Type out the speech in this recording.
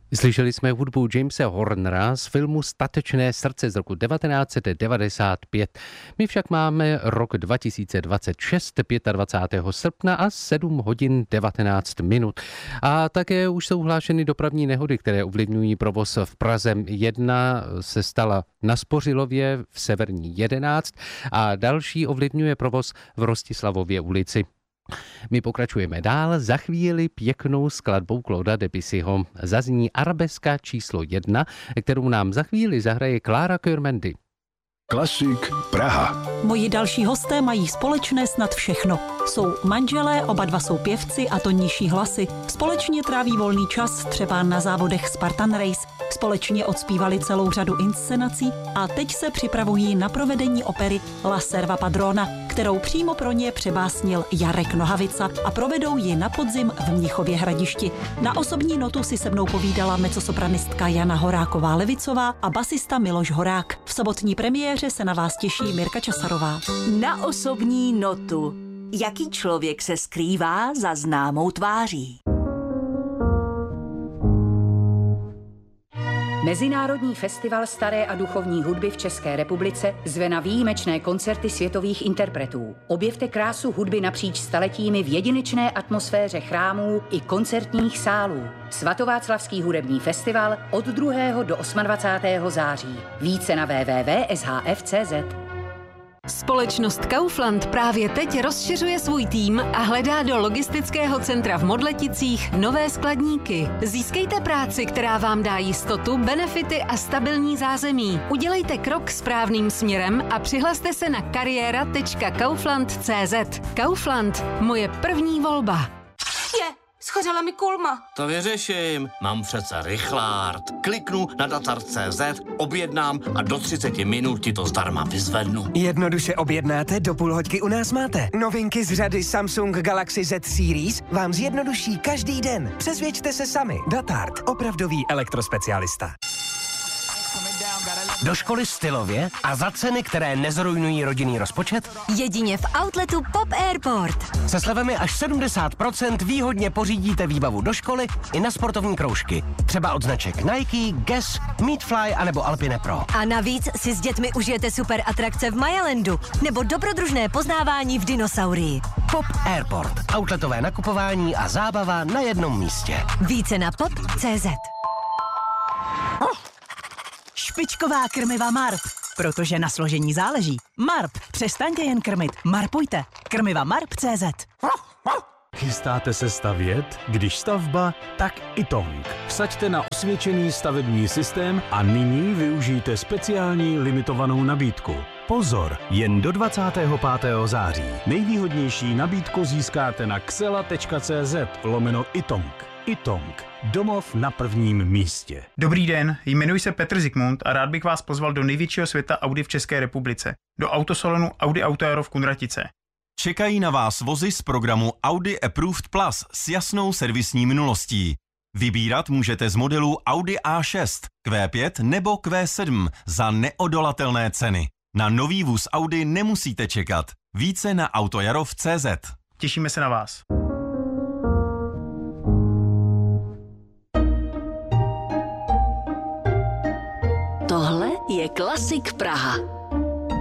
Slyšeli jsme hudbu Jamese Hornera z filmu Statečné srdce z roku 1995. My však máme rok 2026, 25. srpna a 7 hodin 19 minut. A také už jsou hlášeny dopravní nehody, které ovlivňují provoz v Praze 1, se stala na Spořilově v Severní 11 a další ovlivňuje provoz v Rostislavově ulici. My pokračujeme dál, za chvíli pěknou skladbou Clauda Debussyho. Zazní arabeska číslo 1, kterou nám za chvíli zahraje Klára Körmendy. Klasik Praha. Moji další hosté mají společné snad všechno. Jsou manželé, oba dva jsou pěvci a to nižší hlasy. Společně tráví volný čas třeba na závodech Spartan Race. Společně odspívali celou řadu inscenací a teď se připravují na provedení opery La Serva Padrona, kterou přímo pro ně přebásnil Jarek Nohavica a provedou ji na podzim v Mnichově Hradišti. Na osobní notu si se mnou povídala mezzosopranistka Jana Horáková-Levicová a basista Miloš Horák. V sobotní premiéře se na vás těší Mirka Časarová. Na osobní notu. Jaký člověk se skrývá za známou tváří? Mezinárodní festival staré a duchovní hudby v České republice zve na výjimečné koncerty světových interpretů. Objevte krásu hudby napříč staletími v jedinečné atmosféře chrámů i koncertních sálů. Svatováclavský hudební festival od 2. do 28. září. Více na www.shf.cz. Společnost Kaufland právě teď rozšiřuje svůj tým a hledá do logistického centra v Modleticích nové skladníky. Získejte práci, která vám dá jistotu, benefity a stabilní zázemí. Udělejte krok správným směrem a přihlaste se na kariéra.kaufland.cz. Kaufland, moje první volba. Schořela mi kulma. To vyřeším. Mám přece rychlárd. Kliknu na datar.cz, objednám a do 30 minut ti to zdarma vyzvednu. Jednoduše objednáte, do půl hoďky u nás máte. Novinky z řady Samsung Galaxy Z Series vám zjednoduší každý den. Přesvědčte se sami. Datard, opravdový elektrospecialista. Do školy stylově a za ceny, které nezrujnují rodinný rozpočet? Jedině v outletu Pop Airport. Se slevami až 70% výhodně pořídíte výbavu do školy i na sportovní kroužky. Třeba od značek Nike, Guess, Meatfly anebo Alpine Pro. A navíc si s dětmi užijete super atrakce v Mayalandu nebo dobrodružné poznávání v dinosaurii. Pop Airport. Outletové nakupování a zábava na jednom místě. Více na pop.cz. Špičková krmiva Marp, protože na složení záleží. Marp, přestaňte jen krmit, marpujte. Krmiva Marp.cz. Chystáte se stavět? Když stavba, tak Itong. Vsaďte na osvědčený stavební systém a nyní využijte speciální limitovanou nabídku. Pozor, jen do 25. září. Nejvýhodnější nabídku získáte na xela.cz/Itong. Itong. Domov na prvním místě. Dobrý den, jmenuji se Petr Zikmund a rád bych vás pozval do největšího světa Audi v České republice. Do autosalonu Audi Auto Aero v Kunratice. Čekají na vás vozy z programu Audi Approved Plus s jasnou servisní minulostí. Vybírat můžete z modelů Audi A6, Q5 nebo Q7 za neodolatelné ceny. Na nový vůz Audi nemusíte čekat. Více na autojarov.cz. Těšíme se na vás.